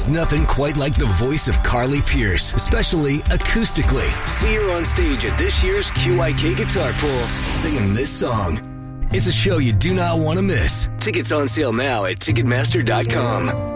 There's nothing quite like the voice of Carly Pearce, especially acoustically. See her on stage at this year's QIK Guitar Pool, singing this song. It's a show you do not want to miss. Tickets on sale now at Ticketmaster.com.